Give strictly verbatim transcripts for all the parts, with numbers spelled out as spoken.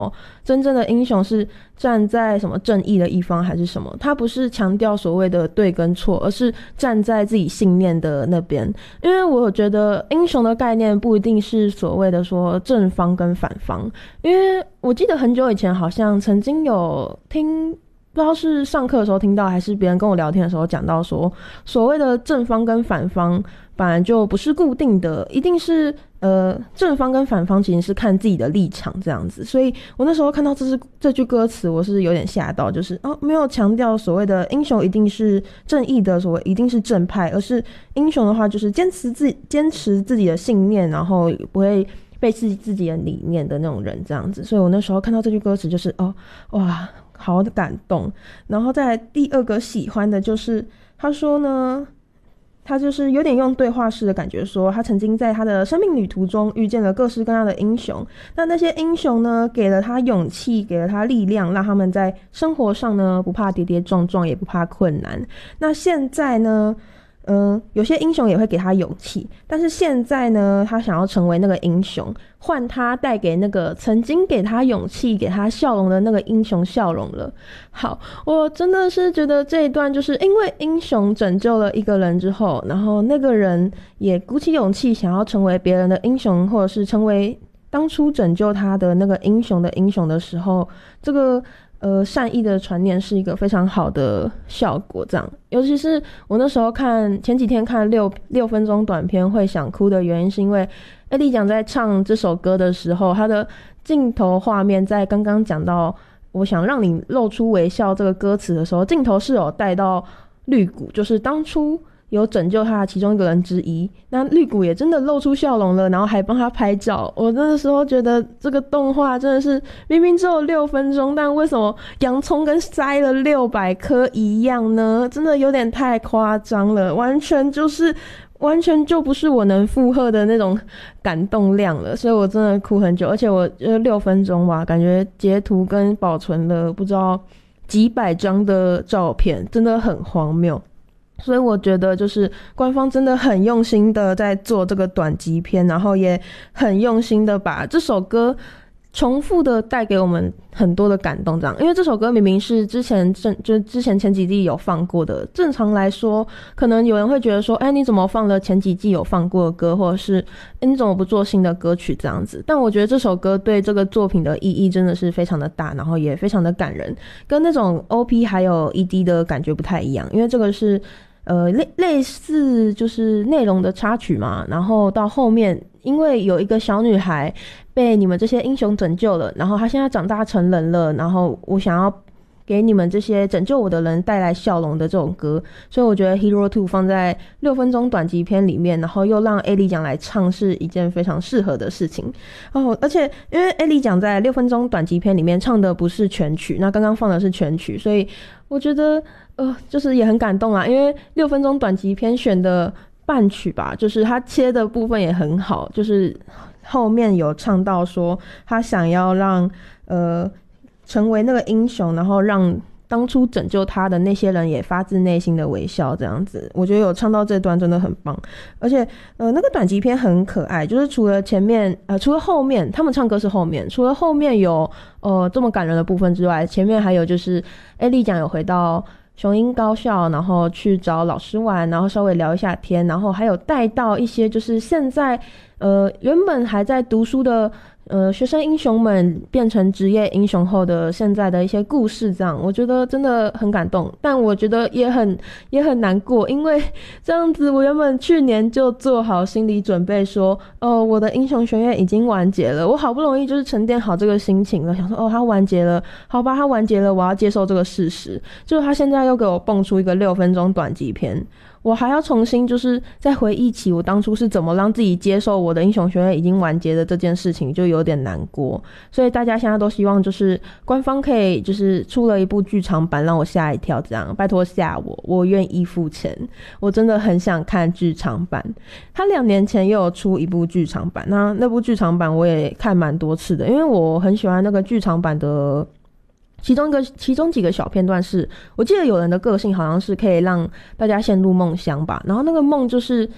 真正的英雄是站在什么正义的一方还是什么，他不是强调所谓的对跟错，而是站在自己信念的那边。因为我觉得英雄的概念不一定是所谓的说正方跟反方，因为我记得很久以前好像曾经有听，不知道是上课的时候听到还是别人跟我聊天的时候讲到说，所谓的正方跟反方本来就不是固定的，一定是呃正方跟反方其实是看自己的立场这样子。所以我那时候看到这是这句歌词，我是有点吓到，就是哦没有强调所谓的英雄一定是正义的，所谓一定是正派，而是英雄的话就是坚持自坚持自己的信念，然后不会背弃自己的理念的那种人这样子。所以我那时候看到这句歌词就是哦哇好感动。然后再来第二个喜欢的就是他说呢，他就是有点用对话式的感觉说，他曾经在他的生命旅途中遇见了各式各样的英雄，那那些英雄呢给了他勇气，给了他力量，让他们在生活上呢不怕跌跌撞撞，也不怕困难。那现在呢嗯、呃，有些英雄也会给他勇气，但是现在呢他想要成为那个英雄，换他带给那个曾经给他勇气给他笑容的那个英雄笑容了。好，我真的是觉得这一段就是因为英雄拯救了一个人之后，然后那个人也鼓起勇气想要成为别人的英雄，或者是成为当初拯救他的那个英雄的英雄的时候，这个呃，善意的传念是一个非常好的效果，这样。尤其是我那时候看前几天看六六分钟短片会想哭的原因，是因为艾丽讲在唱这首歌的时候，他的镜头画面在刚刚讲到我想让你露出微笑这个歌词的时候，镜头是有带到绿谷，就是当初有拯救他的其中一个人之一，那绿谷也真的露出笑容了，然后还帮他拍照。我那时候觉得这个动画真的是明明只有六分钟，但为什么洋葱跟塞了六百颗一样呢？真的有点太夸张了，完全就是完全就不是我能负荷的那种感动量了，所以我真的哭很久。而且我呃六分钟吧，感觉截图跟保存了不知道几百张的照片，真的很荒谬。所以我觉得就是官方真的很用心的在做这个短集片，然后也很用心的把这首歌重复的带给我们很多的感动，这样。因为这首歌明明是之前正就之前前几季有放过的，正常来说可能有人会觉得说，哎，你怎么放了前几季有放过的歌，或者是你怎么不做新的歌曲这样子。但我觉得这首歌对这个作品的意义真的是非常的大，然后也非常的感人，跟那种 O P 还有 E D 的感觉不太一样。因为这个是呃类类似就是内容的插曲嘛，然后到后面因为有一个小女孩被你们这些英雄拯救了，然后她现在长大成人了，然后我想要给你们这些拯救我的人带来笑容的这种歌，所以我觉得 Hero 二 放在六分钟短集片里面，然后又让艾莉奖来唱是一件非常适合的事情哦。而且因为艾莉奖在六分钟短集片里面唱的不是全曲，那刚刚放的是全曲，所以我觉得呃就是也很感动啊，因为六分钟短集片选的半曲吧，就是他切的部分也很好，就是后面有唱到说他想要让呃成为那个英雄，然后让当初拯救他的那些人也发自内心的微笑，这样子我觉得有唱到这段真的很棒。而且呃那个短集片很可爱，就是除了前面呃除了后面他们唱歌是后面，除了后面有呃这么感人的部分之外，前面还有就是艾莉奖有回到雄鹰高校，然后去找老师玩，然后稍微聊一下天，然后还有带到一些就是现在呃原本还在读书的呃学生英雄们变成职业英雄后的现在的一些故事，这样我觉得真的很感动，但我觉得也很也很难过，因为这样子我原本去年就做好心理准备说哦我的英雄学院已经完结了，我好不容易就是沉淀好这个心情了，想说哦它完结了，好吧它完结了，我要接受这个事实，就是他现在又给我蹦出一个六分钟短集片，我还要重新就是再回忆起我当初是怎么让自己接受我的英雄学院已经完结的这件事情，就有点难过。所以大家现在都希望就是官方可以就是出了一部剧场版让我吓一跳，这样拜托吓我，我愿意付钱，我真的很想看剧场版。他两年前又有出一部剧场版，那那部剧场版我也看蛮多次的，因为我很喜欢那个剧场版的其中一个其中几个小片段是，我记得有人的个性好像是可以让大家陷入梦乡吧，然后那个梦就是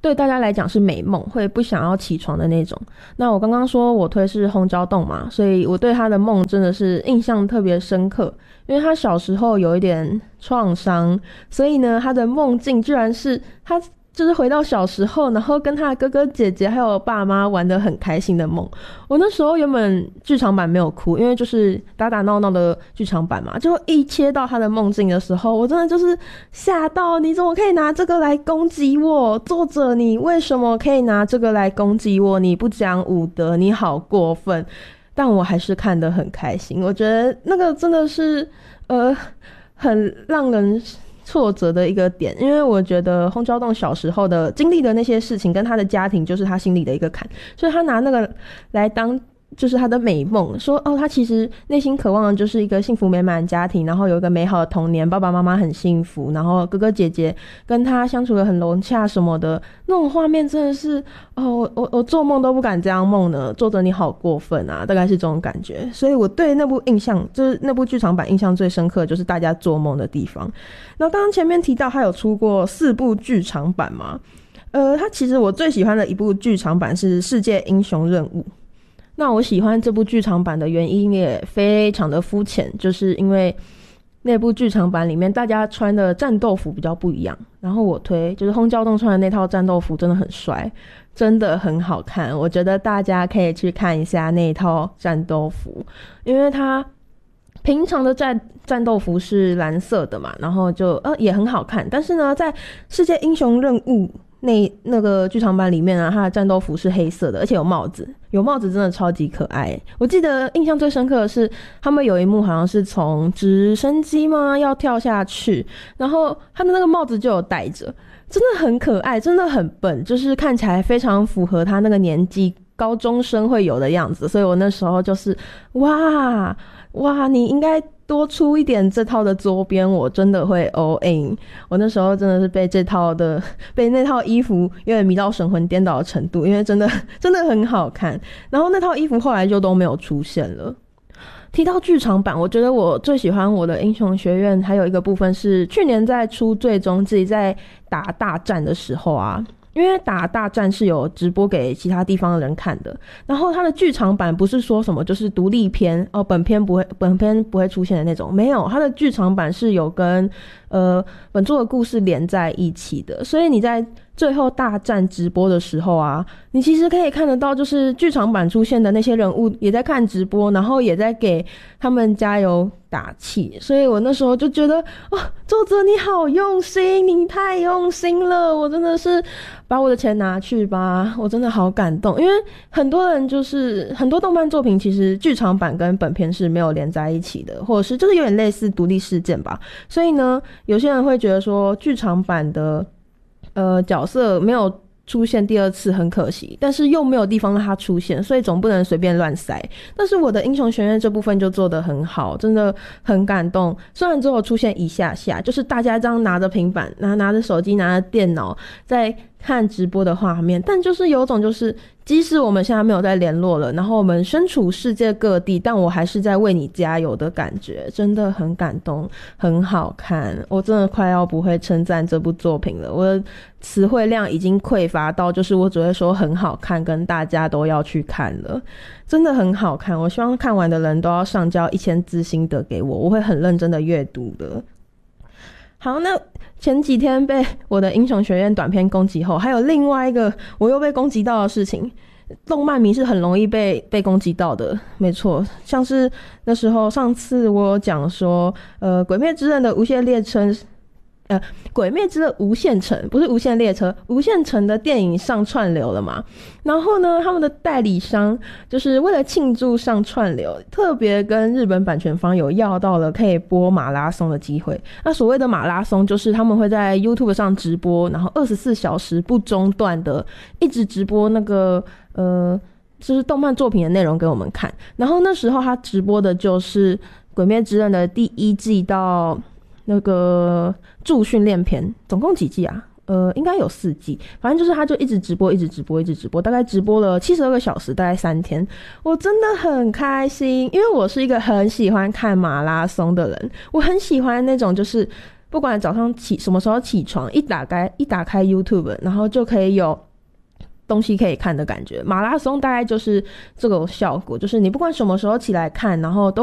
对大家来讲是美梦，会不想要起床的那种。那我刚刚说我推是轰焦冻嘛，所以我对他的梦真的是印象特别深刻，因为他小时候有一点创伤，所以呢他的梦境居然是他就是回到小时候，然后跟他的哥哥姐姐还有爸妈玩得很开心的梦。我那时候原本剧场版没有哭，因为就是打打闹闹的剧场版嘛，就一切到他的梦境的时候，我真的就是吓到，你怎么可以拿这个来攻击我？作者你为什么可以拿这个来攻击我？你不讲武德，你好过分。但我还是看得很开心，我觉得那个真的是呃很让人挫折的一个点，因为我觉得轰焦冻小时候的经历的那些事情跟他的家庭就是他心里的一个坎，所以他拿那个来当就是他的美梦，说哦他其实内心渴望的就是一个幸福美满的家庭，然后有一个美好的童年，爸爸妈妈很幸福，然后哥哥姐姐跟他相处得很融洽什么的，那种画面真的是哦我我我做梦都不敢这样梦呢，作者你好过分啊，大概是这种感觉。所以我对那部印象就是那部剧场版印象最深刻的就是大家做梦的地方。然后刚刚前面提到他有出过四部剧场版嘛，呃他其实我最喜欢的一部剧场版是世界英雄任务。那我喜欢这部剧场版的原因也非常的肤浅，就是因为那部剧场版里面大家穿的战斗服比较不一样，然后我推就是轰焦冻穿的那套战斗服真的很帅，真的很好看，我觉得大家可以去看一下那一套战斗服，因为它平常的战战斗服是蓝色的嘛，然后就呃也很好看，但是呢在世界英雄任务那那个剧场版里面啊，他的战斗服是黑色的，而且有帽子，有帽子真的超级可爱。我记得印象最深刻的是，他们有一幕好像是从直升机吗要跳下去，然后他的那个帽子就有戴着，真的很可爱，真的很笨，就是看起来非常符合他那个年纪高中生会有的样子。所以我那时候就是哇哇，你应该多出一点这套的周边，我真的会 all in。 我那时候真的是被这套的被那套衣服有点迷到神魂颠倒的程度，因为真的真的很好看，然后那套衣服后来就都没有出现了。提到剧场版，我觉得我最喜欢我的英雄学院还有一个部分是去年在出最终自己在打大战的时候啊，因为打大战是有直播给其他地方的人看的，然后它的剧场版不是说什么就是独立篇哦，本片不会本片不会出现的那种，没有，它的剧场版是有跟呃本作的故事连在一起的，所以你在最后大战直播的时候啊，你其实可以看得到就是剧场版出现的那些人物也在看直播，然后也在给他们加油打气，所以我那时候就觉得哇，作者你好用心，你太用心了，我真的是把我的钱拿去吧，我真的好感动。因为很多人就是很多动漫作品其实剧场版跟本片是没有连在一起的，或者是就是有点类似独立事件吧，所以呢有些人会觉得说剧场版的呃角色没有出现第二次很可惜，但是又没有地方让他出现，所以总不能随便乱塞。但是我的英雄学院这部分就做得很好，真的很感动。虽然只有出现一下下，就是大家这样拿着平板拿拿着手机拿着电脑在看直播的画面，但就是有种就是即使我们现在没有在联络了，然后我们身处世界各地，但我还是在为你加油的感觉，真的很感动，很好看。我真的快要不会称赞这部作品了，我的词汇量已经匮乏到就是我只会说很好看跟大家都要去看了，真的很好看。我希望看完的人都要上交一千字心得给我，我会很认真的阅读的。好，那前几天被我的英雄学院短片攻击后，还有另外一个我又被攻击到的事情。动漫迷是很容易被被攻击到的，没错，像是那时候上次我有讲说呃鬼灭之刃的无限列车呃，鬼灭之刃无限城，不是无限列车，无限城的电影上串流了嘛，然后呢他们的代理商就是为了庆祝上串流，特别跟日本版权方有要到了可以播马拉松的机会。那所谓的马拉松就是他们会在 YouTube 上直播，然后二十四小时不中断的一直直播那个呃就是动漫作品的内容给我们看。然后那时候他直播的就是鬼灭之刃的第一季到那个助训练篇，总共几季啊？呃，应该有四季，反正就是他就一直直播，一直直播，一直直播，大概直播了七十二个小时，大概三天。我真的很开心，因为我是一个很喜欢看马拉松的人，我很喜欢那种就是。不不管早上起什么时候起床，一打开一打开 YouTube， 然后就可以有东西可以看的感觉。马拉松大概就是这个效果，就是你不管什么时候起来看，然后都